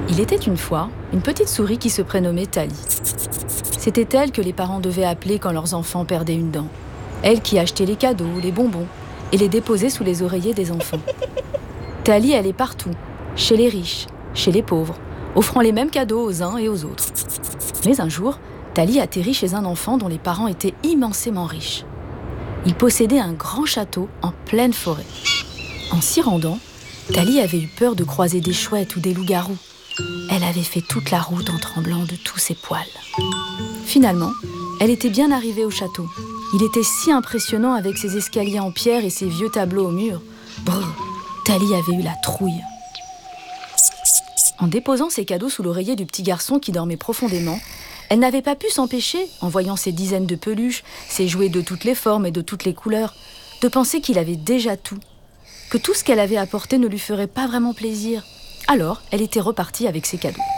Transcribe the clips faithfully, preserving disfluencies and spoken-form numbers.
Il était une fois une petite souris qui se prénommait Thalie. C'était elle que les parents devaient appeler quand leurs enfants perdaient une dent. Elle qui achetait les cadeaux, les bonbons et les déposait sous les oreillers des enfants. Thalie allait partout, chez les riches, chez les pauvres, offrant les mêmes cadeaux aux uns et aux autres. Mais un jour, Thalie atterrit chez un enfant dont les parents étaient immensément riches. Il possédait un grand château en pleine forêt. En s'y rendant, Thalie avait eu peur de croiser des chouettes ou des loups-garous. Elle avait fait toute la route en tremblant de tous ses poils. Finalement, elle était bien arrivée au château. Il était si impressionnant avec ses escaliers en pierre et ses vieux tableaux au mur. Brrr, Thalie avait eu la trouille. En déposant ses cadeaux sous l'oreiller du petit garçon qui dormait profondément, elle n'avait pas pu s'empêcher, en voyant ces dizaines de peluches, ces jouets de toutes les formes et de toutes les couleurs, de penser qu'il avait déjà tout, que tout ce qu'elle avait apporté ne lui ferait pas vraiment plaisir. Alors, elle était repartie avec ses cadeaux.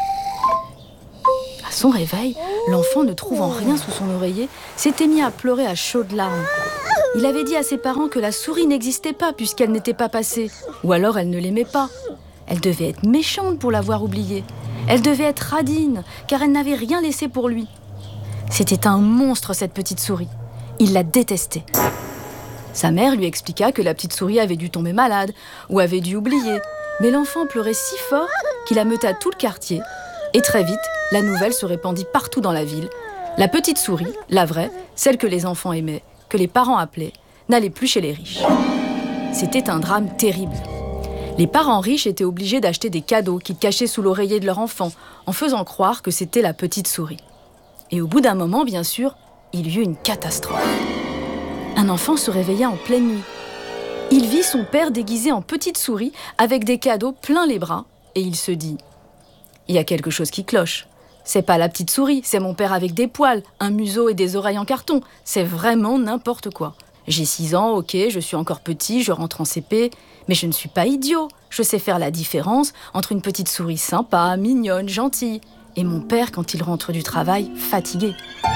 À son réveil, l'enfant, ne trouvant rien sous son oreiller, s'était mis à pleurer à chaudes larmes. Il avait dit à ses parents que la souris n'existait pas puisqu'elle n'était pas passée, ou alors elle ne l'aimait pas. Elle devait être méchante pour l'avoir oubliée. Elle devait être radine, car elle n'avait rien laissé pour lui. C'était un monstre, cette petite souris. Il la détestait. Sa mère lui expliqua que la petite souris avait dû tomber malade ou avait dû oublier. Mais l'enfant pleurait si fort qu'il ameuta tout le quartier. Et très vite, la nouvelle se répandit partout dans la ville. La petite souris, la vraie, celle que les enfants aimaient, que les parents appelaient, n'allait plus chez les riches. C'était un drame terrible. Les parents riches étaient obligés d'acheter des cadeaux qu'ils cachaient sous l'oreiller de leur enfant, en faisant croire que c'était la petite souris. Et au bout d'un moment, bien sûr, il y eut une catastrophe. Un enfant se réveilla en pleine nuit. Il vit son père déguisé en petite souris, avec des cadeaux plein les bras, et il se dit « Il y a quelque chose qui cloche. C'est pas la petite souris, c'est mon père avec des poils, un museau et des oreilles en carton. C'est vraiment n'importe quoi. J'ai six ans, ok, je suis encore petit, je rentre en C P, mais je ne suis pas idiot. Je sais faire la différence entre une petite souris sympa, mignonne, gentille, et mon père quand il rentre du travail, fatigué. »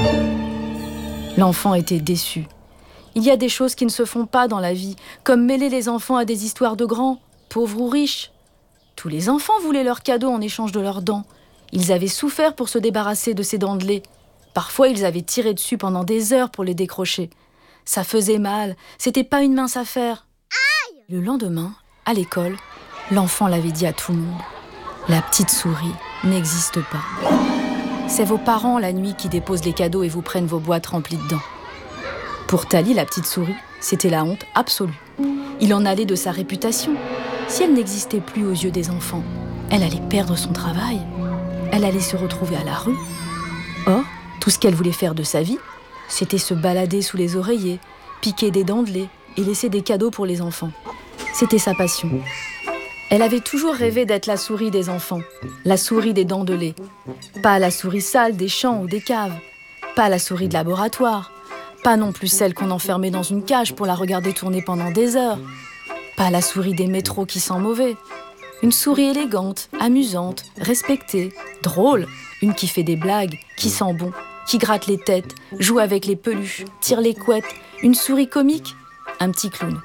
L'enfant était déçu. Il y a des choses qui ne se font pas dans la vie, comme mêler les enfants à des histoires de grands, pauvres ou riches. Tous les enfants voulaient leurs cadeaux en échange de leurs dents. Ils avaient souffert pour se débarrasser de ces dents de lait. Parfois, ils avaient tiré dessus pendant des heures pour les décrocher. Ça faisait mal, c'était pas une mince affaire. Aïe ! Le lendemain, à l'école, l'enfant l'avait dit à tout le monde. La petite souris n'existe pas. C'est vos parents la nuit qui déposent les cadeaux et vous prennent vos boîtes remplies de dents. Pour Thalie, la petite souris, c'était la honte absolue. Il en allait de sa réputation. Si elle n'existait plus aux yeux des enfants, elle allait perdre son travail. Elle allait se retrouver à la rue. Or, tout ce qu'elle voulait faire de sa vie, c'était se balader sous les oreillers, piquer des dents de lait et laisser des cadeaux pour les enfants. C'était sa passion. Elle avait toujours rêvé d'être la souris des enfants, la souris des dents de lait. Pas la souris sale des champs ou des caves, pas la souris de laboratoire, pas non plus celle qu'on enfermait dans une cage pour la regarder tourner pendant des heures, pas la souris des métros qui sent mauvais. Une souris élégante, amusante, respectée, drôle, une qui fait des blagues, qui sent bon, qui gratte les têtes, joue avec les peluches, tire les couettes, une souris comique, un petit clown.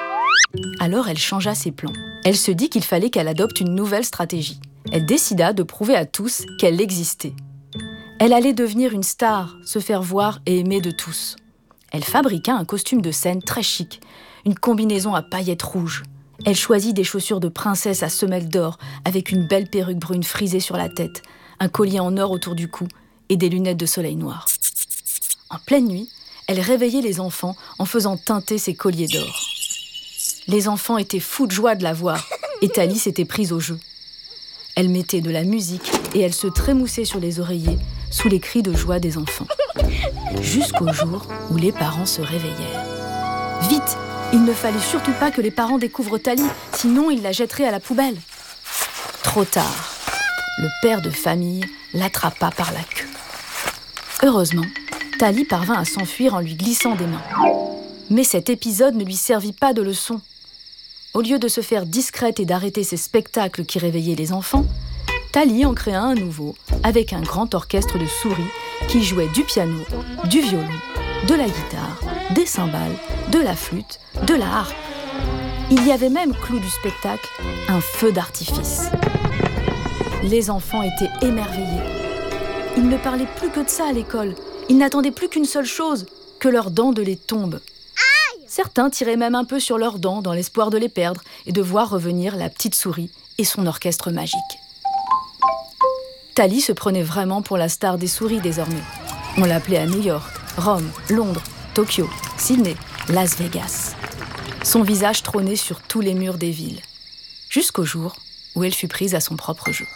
Alors elle changea ses plans. Elle se dit qu'il fallait qu'elle adopte une nouvelle stratégie. Elle décida de prouver à tous qu'elle existait. Elle allait devenir une star, se faire voir et aimer de tous. Elle fabriqua un costume de scène très chic, une combinaison à paillettes rouges. Elle choisit des chaussures de princesse à semelles d'or, avec une belle perruque brune frisée sur la tête, un collier en or autour du cou et des lunettes de soleil noir. En pleine nuit, elle réveillait les enfants en faisant teinter ses colliers d'or. Les enfants étaient fous de joie de la voir, et Thalie s'était prise au jeu. Elle mettait de la musique et elle se trémoussait sur les oreillers sous les cris de joie des enfants. Jusqu'au jour où les parents se réveillèrent. Vite, il ne fallait surtout pas que les parents découvrent Thalie, sinon ils la jetteraient à la poubelle. Trop tard, le père de famille l'attrapa par la queue. Heureusement, Thalie parvint à s'enfuir en lui glissant des mains. Mais cet épisode ne lui servit pas de leçon. Au lieu de se faire discrète et d'arrêter ces spectacles qui réveillaient les enfants, Thalie en créa un nouveau, avec un grand orchestre de souris qui jouait du piano, du violon, de la guitare, des cymbales, de la flûte, de la harpe. Il y avait même, clou du spectacle, un feu d'artifice. Les enfants étaient émerveillés. Ils ne parlaient plus que de ça à l'école. Ils n'attendaient plus qu'une seule chose, que leurs dents de lait tombent. Certains tiraient même un peu sur leurs dents dans l'espoir de les perdre et de voir revenir la petite souris et son orchestre magique. Thalie se prenait vraiment pour la star des souris désormais. On l'appelait à New York, Rome, Londres, Tokyo, Sydney, Las Vegas. Son visage trônait sur tous les murs des villes, jusqu'au jour où elle fut prise à son propre jeu.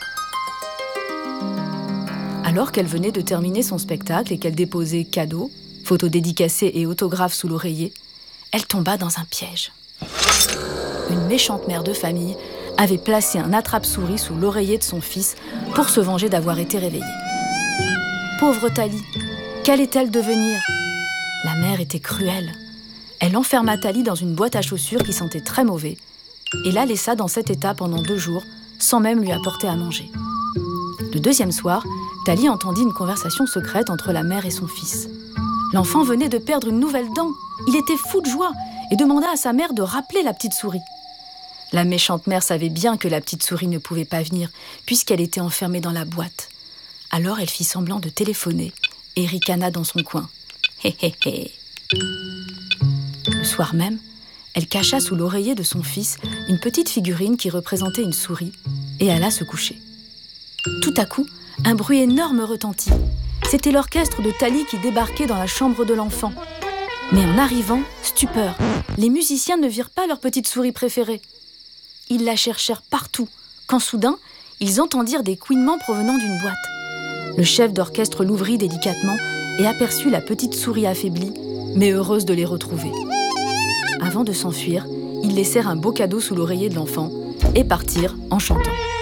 Alors qu'elle venait de terminer son spectacle et qu'elle déposait cadeaux, photos dédicacées et autographes sous l'oreiller, elle tomba dans un piège. Une méchante mère de famille avait placé un attrape-souris sous l'oreiller de son fils pour se venger d'avoir été réveillée. Pauvre Thalie, qu'allait-elle devenir ? La mère était cruelle. Elle enferma Thalie dans une boîte à chaussures qui sentait très mauvais et la laissa dans cet état pendant deux jours sans même lui apporter à manger. Le deuxième soir, Thalie entendit une conversation secrète entre la mère et son fils. L'enfant venait de perdre une nouvelle dent. Il était fou de joie et demanda à sa mère de rappeler la petite souris. La méchante mère savait bien que la petite souris ne pouvait pas venir puisqu'elle était enfermée dans la boîte. Alors elle fit semblant de téléphoner et ricana dans son coin. Hé hé hé. Le soir même, elle cacha sous l'oreiller de son fils une petite figurine qui représentait une souris et alla se coucher. Tout à coup, un bruit énorme retentit. C'était l'orchestre de Thalie qui débarquait dans la chambre de l'enfant. Mais en arrivant, stupeur, les musiciens ne virent pas leur petite souris préférée. Ils la cherchèrent partout, quand soudain, ils entendirent des couinements provenant d'une boîte. Le chef d'orchestre l'ouvrit délicatement et aperçut la petite souris affaiblie, mais heureuse de les retrouver. Avant de s'enfuir, ils laissèrent un beau cadeau sous l'oreiller de l'enfant et partirent en chantant.